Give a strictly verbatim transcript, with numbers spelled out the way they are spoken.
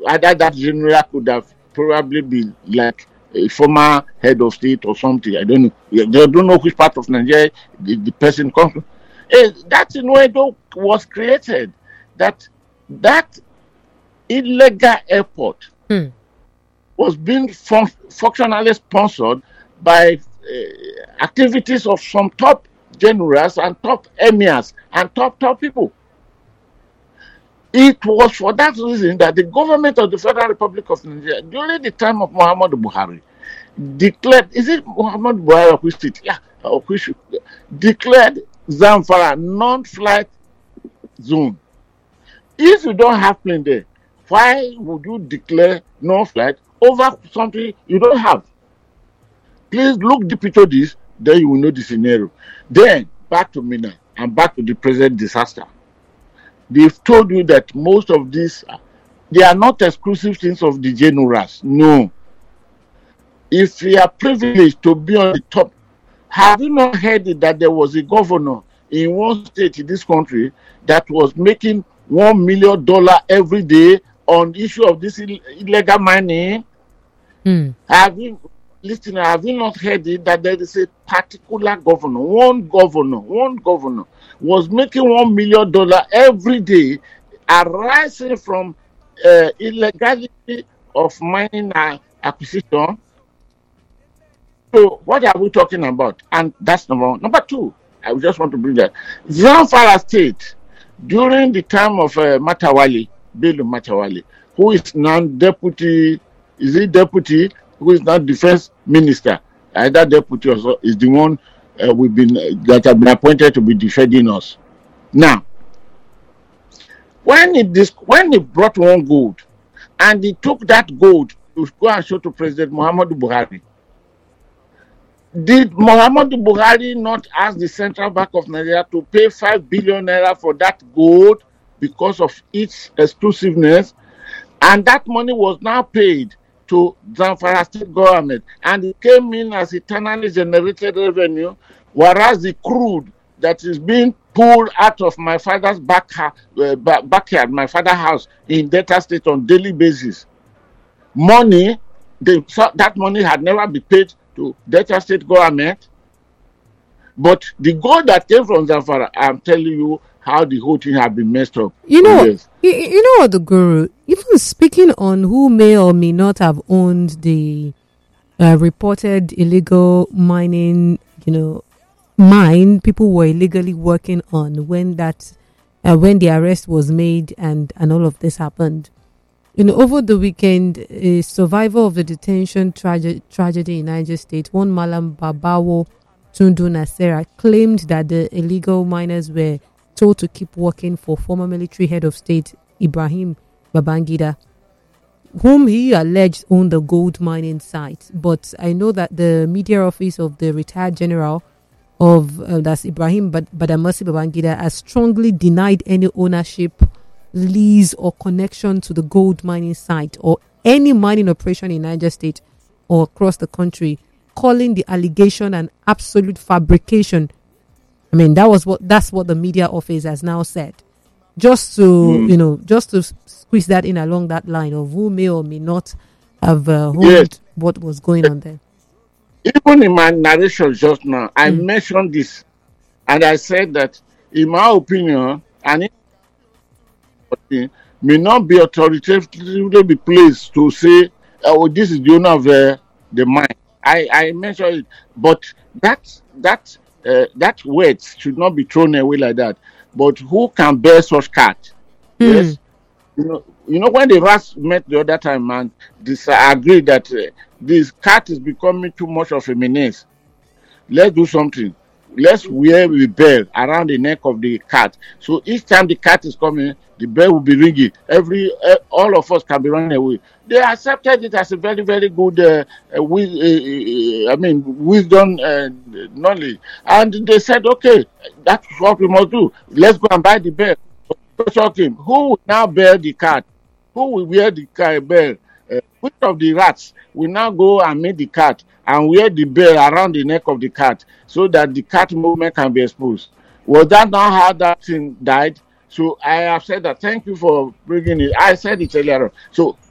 either that general could have probably been like a former head of state or something. I don't know. Yeah, they don't know which part of Nigeria the, the person comes from. Eh, that Inuedo was created. That that illegal airport Hmm. was being fun- functionally sponsored by uh, activities of some top generals and top emirs and top top people. It was for that reason that the government of the Federal Republic of Nigeria, during the time of Muhammadu Buhari, declared, is it Muhammadu Buhari or which state? Yeah, or which, declared Zamfara non-flight zone. If you don't have plane there, why would you declare non-flight over something you don't have? Please look deep into this, then you will know the scenario. Then, back to Mina and back to the present disaster. They've told you that most of these, they are not exclusive things of the generals. No. If you are privileged to be on the top, have you not heard it that there was a governor in one state in this country that was making one million dollar every day on the issue of this Ill- illegal mining? Hmm. Have you listen? Have you not heard it that there is a particular governor, one governor, one governor was making one million dollar every day, arising from uh, illegality of mining uh, acquisition? So what are we talking about? And that's number one. Number two, I just want to bring that Zamfara State during the time of uh, Matawali, Bello Matawali, who is now deputy, is he deputy? Who is now defense minister? Either deputy or so, is the one uh, we've been uh, that have been appointed to be defending us. Now, when it this when he brought one gold, and he took that gold to go and show to President Muhammadu Buhari, did Muhammadu Buhari not ask the Central Bank of Nigeria to pay five billion naira for that gold because of its exclusiveness? And that money was now paid to Zamfara state government, and it came in as eternally generated revenue, whereas the crude that is being pulled out of my father's back, uh, backyard, my father's house in Delta State on daily basis, money, they, so that money had never been paid to Delta State government. But the gold that came from Zamfara, I'm telling you how the whole thing had been messed up. You know, Yes. you, you know what, the guru, even speaking on who may or may not have owned the uh, reported illegal mining, you know, mine people were illegally working on when that, uh, when the arrest was made and, and all of this happened. You know, over the weekend, a survivor of the detention trage- tragedy in Niger State, one Malam Babawo Tundu Nasera, claimed that the illegal miners were told to keep working for former military head of state Ibrahim Babangida, whom he alleged owned the gold mining site. But I know that the media office of the retired general of uh, that's Ibrahim Bad- Badamasi Babangida has strongly denied any ownership, lease, or connection to the gold mining site or any mining operation in Niger State or across the country, calling the allegation an absolute fabrication. I mean, that was what that's what the media office has now said. Just to Mm. you know, just to s- squeeze that in along that line of who may or may not have uh, hold Yes. what was going on there. Even in my narration just now, I Mm. mentioned this, and I said that, in my opinion, and it may not be authoritatively be placed to say, "Oh, this is the owner of uh, the mine." I, I mentioned it, but that that uh, that weight should not be thrown away like that. But who can bear such cat? Yes, you know, you know when the rats met the other time, man, this I agree that uh, this cat is becoming too much of a menace. Let's do something. Let's wear the bell around the neck of the cat. So each time the cat is coming, the bell will be ringing. Every uh, all of us can be running away. They accepted it as a very, very good, uh, uh, wi- uh, uh, I mean, wisdom uh, knowledge. And they said, okay, that's what we must do. Let's go and buy the bell. So shock him. Who will now bear the cat? Who will wear the cat bell? Uh, which of the rats will now go and meet the cat and wear the bell around the neck of the cat so that the cat movement can be exposed? Was that not how that thing died? So I have said that. Thank you for bringing it. I said it earlier on. So